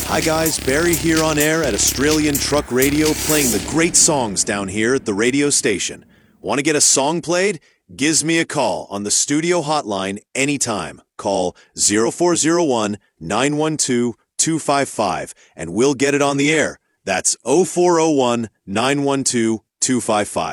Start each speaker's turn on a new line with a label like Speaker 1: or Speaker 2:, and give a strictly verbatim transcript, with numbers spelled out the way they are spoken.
Speaker 1: Hi guys, Barry here on air at Australian Truck Radio playing the great songs down here at the radio station. Want to get a song played? Gives me a call on the studio hotline anytime. Call zero four zero one, nine one two, two five five and we'll get it on the air. That's zero four zero one, nine one two, two five five.